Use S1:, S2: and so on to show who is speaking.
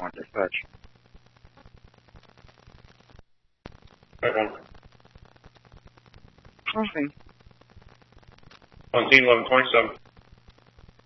S1: on dispatch.
S2: Right one.
S1: Okay.
S2: On scene 1127.